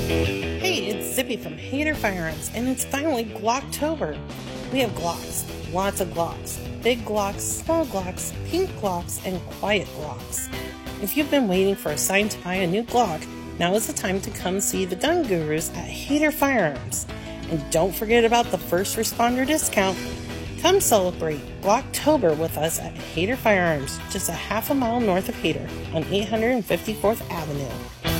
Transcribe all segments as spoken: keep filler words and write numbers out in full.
Hey, it's Zippy from Hader Firearms, and it's finally Glocktober. We have Glocks, lots of Glocks, big Glocks, small Glocks, pink Glocks, and quiet Glocks. If you've been waiting for a sign to buy a new Glock, now is the time to come see the gun gurus at Hader Firearms. And don't forget about the first responder discount. Come celebrate Glocktober with us at Hader Firearms, just a half a mile north of Hader on eight hundred fifty-fourth Avenue.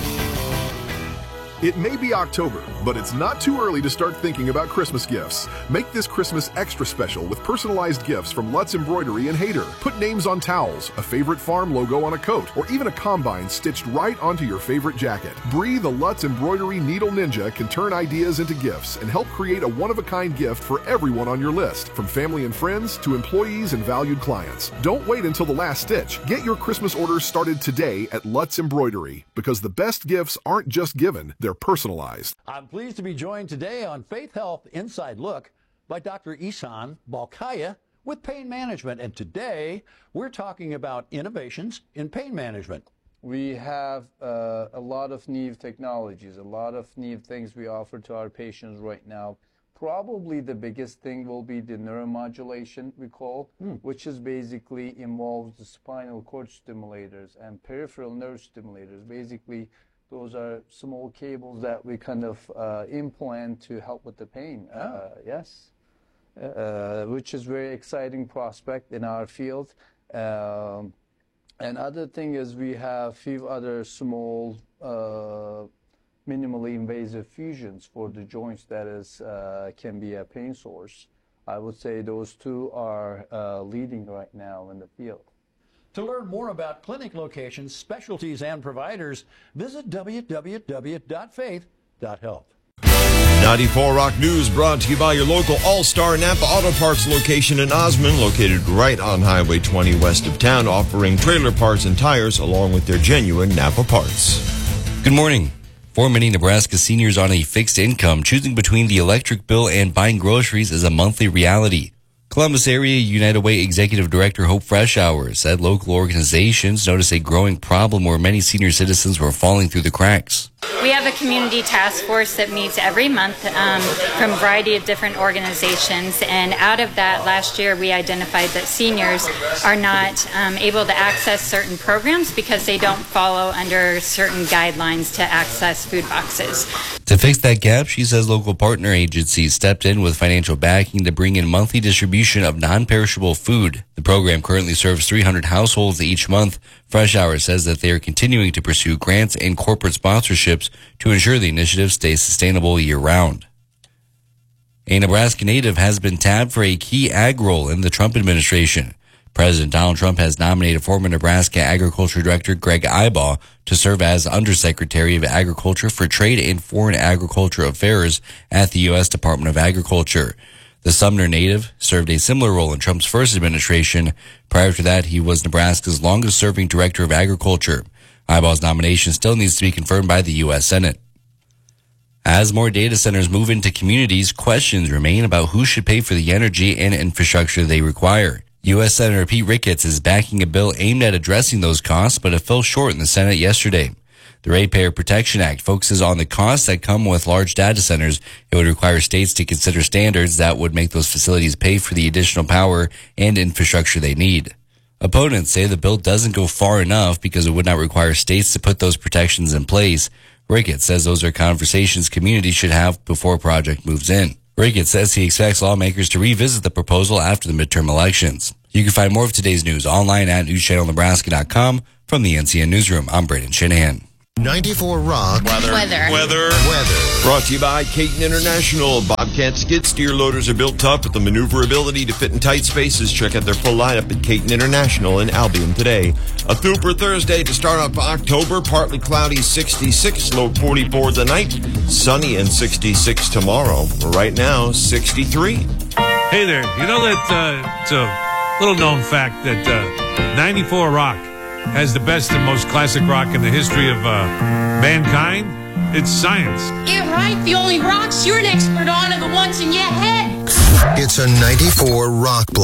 It may be October, but it's not too early to start thinking about Christmas gifts. Make this Christmas extra special with personalized gifts from Lutz Embroidery and Hader. Put names on towels, a favorite farm logo on a coat, or even a combine stitched right onto your favorite jacket. Bree, the Lutz Embroidery Needle Ninja, can turn ideas into gifts and help create a one-of-a-kind gift for everyone on your list, from family and friends to employees and valued clients. Don't wait until the last stitch. Get your Christmas orders started today at Lutz Embroidery, because the best gifts aren't just given, they're personalized. I'm pleased to be joined today on Faith Health Inside Look by Doctor Ihsan Balkaya with pain management. And today we're talking about innovations in pain management. We have uh, a lot of new technologies, a lot of new things we offer to our patients right now. Probably the biggest thing will be the neuromodulation we call, mm. which is basically involves the spinal cord stimulators and peripheral nerve stimulators. Basically, those are small cables that we kind of uh, implant to help with the pain. Oh. Uh, yes, uh, which is very exciting prospect in our field. Um, and other thing is we have few other small, uh, minimally invasive fusions for the joints that is uh, can be a pain source. I would say those two are uh, leading right now in the field. To learn more about clinic locations, specialties, and providers, visit w w w dot faith dot health. ninety-four Rock News brought to you by your local All-Star Napa Auto Parts location in Osmond, located right on Highway twenty west of town, offering trailer parts and tires along with their genuine Napa parts. Good morning. For many Nebraska seniors on a fixed income, choosing between the electric bill and buying groceries is a monthly reality. Columbus Area United Way Executive Director Hope Freshour said local organizations notice a growing problem where many senior citizens were falling through the cracks. We have a community task force that meets every month um, from a variety of different organizations, and out of that last year we identified that seniors are not um, able to access certain programs because they don't follow under certain guidelines to access food boxes. To fix that gap, she says local partner agencies stepped in with financial backing to bring in monthly distribution of non-perishable food. The program currently serves three hundred households each month. Freshour says that they are continuing to pursue grants and corporate sponsorships to ensure the initiative stays sustainable year-round. A Nebraska native has been tabbed for a key ag role in the Trump administration. President Donald Trump has nominated former Nebraska Agriculture Director Greg Ibaugh to serve as Undersecretary of Agriculture for Trade and Foreign Agriculture Affairs at the U S Department of Agriculture. The Sumner native served a similar role in Trump's first administration. Prior to that, he was Nebraska's longest-serving Director of Agriculture. Ibaugh's nomination still needs to be confirmed by the U S Senate. As more data centers move into communities, questions remain about who should pay for the energy and infrastructure they require. U S Senator Pete Ricketts is backing a bill aimed at addressing those costs, but it fell short in the Senate yesterday. The Ratepayer Protection Act focuses on the costs that come with large data centers. It would require states to consider standards that would make those facilities pay for the additional power and infrastructure they need. Opponents say the bill doesn't go far enough because it would not require states to put those protections in place. Ricketts says those are conversations communities should have before a project moves in. Ricketts says he expects lawmakers to revisit the proposal after the midterm elections. You can find more of today's news online at news channel nebraska dot com. From the N C N Newsroom, I'm Braden Shanahan. ninety-four Rock Weather. Weather. Weather. Weather. Brought to you by Caton International. Bobcat skid steer loaders are built tough with the maneuverability to fit in tight spaces. Check out their full lineup at Caton International in Albion today. A Thooper Thursday to start off October. Partly cloudy, sixty-six. Low forty-four tonight. Sunny and sixty-six tomorrow. Right now, sixty-three. Hey there. You know that uh, it's a little known fact that uh, ninety-four Rock has the best and most classic rock in the history of uh, mankind? It's science. Yeah, right. The only rocks you're an expert on are the ones in your head. It's a ninety-four Rock